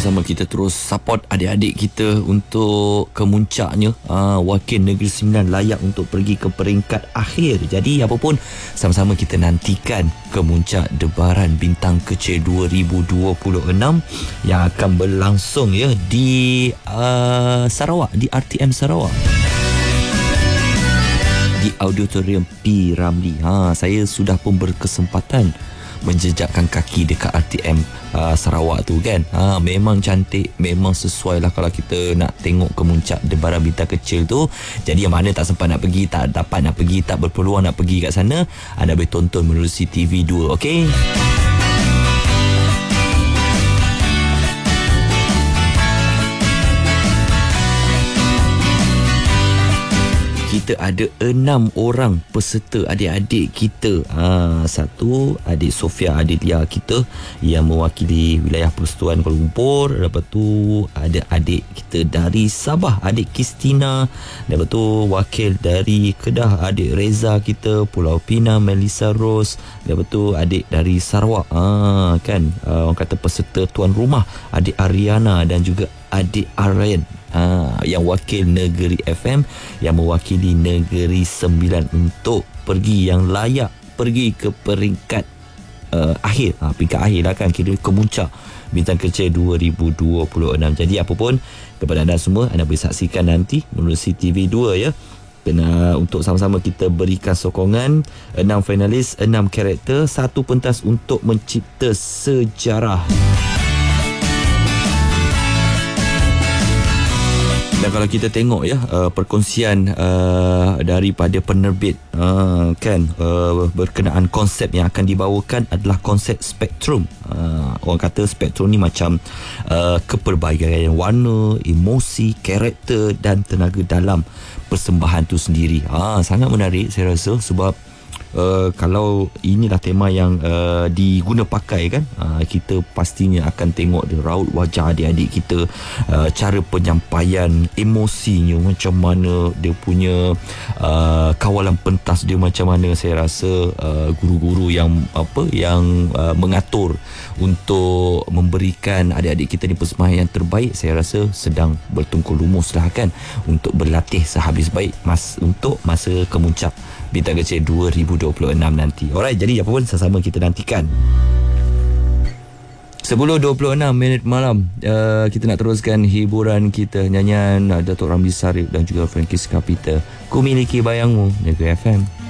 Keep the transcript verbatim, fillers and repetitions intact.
sama-sama kita terus support adik-adik kita untuk kemuncaknya. uh, Wakil Negeri Sembilan layak untuk pergi ke peringkat akhir. Jadi apa pun, sama-sama kita nantikan kemuncak Debaran Bintang Kecil dua ribu dua puluh enam yang akan berlangsung ya di uh, Sarawak, di R T M Sarawak, di Auditorium P. Ramlee. Ha, saya sudah pun berkesempatan menjejakkan kaki dekat R T M uh, Sarawak tu kan. Ha, memang cantik, memang sesuai lah kalau kita nak tengok kemuncak Debaran Bintang Kecil tu. Jadi yang mana tak sempat nak pergi, tak dapat nak pergi, tak berpeluang nak pergi kat sana, anda boleh tonton menerusi T V dua, okey? Kita ada enam orang peserta adik-adik kita. Ha, satu adik Sofia Adilia kita yang mewakili wilayah Persekutuan Kuala Lumpur. Lepas tu ada adik kita dari Sabah, adik Kristina. Lepas tu wakil dari Kedah, adik Reza kita, Pulau Pinang, Melissa Rose. Lepas tu adik dari Sarawak, ha, kan, ha, orang kata peserta tuan rumah, adik Ariana dan juga adik Aryan, ha, yang wakil Negeri F M, yang mewakili Negeri Sembilan untuk pergi yang layak pergi ke peringkat uh, akhir, ha, peringkat akhir lah kan, kira kemuncak Bintang Kecil dua ribu dua puluh enam. Jadi apa pun, kepada anda semua, anda boleh saksikan nanti menerusi T V dua ya. Kena untuk sama-sama kita berikan sokongan. Enam finalis, enam karakter, satu pentas untuk mencipta sejarah. Dan kalau kita tengok ya, uh, perkongsian uh, daripada penerbit, uh, kan, uh, berkenaan konsep yang akan dibawakan adalah konsep spektrum. Uh, orang kata spektrum ni macam uh, kepelbagaian warna, emosi, karakter dan tenaga dalam persembahan tu sendiri. Uh, sangat menarik saya rasa, sebab Uh, kalau inilah tema yang uh, diguna pakai kan, uh, kita pastinya akan tengok dia raut wajah adik-adik kita, uh, cara penyampaian emosinya macam mana, dia punya uh, kawalan pentas dia macam mana. Saya rasa uh, guru-guru yang apa yang uh, mengatur untuk memberikan adik-adik kita ni persembahan yang terbaik, saya rasa sedang bertungkul lumus lah kan, untuk berlatih sehabis baik mas, untuk masa kemuncak Bintang Kecil dua ribu dua puluh enam nanti. Alright, jadi apa pun sama-sama kita nantikan. Sepuluh dua puluh enam minit malam, uh, kita nak teruskan hiburan kita, nyanyian uh, Datuk Ramli Sarip dan juga Frankis Kapita, Ku Miliki Bayangmu, Negeri F M.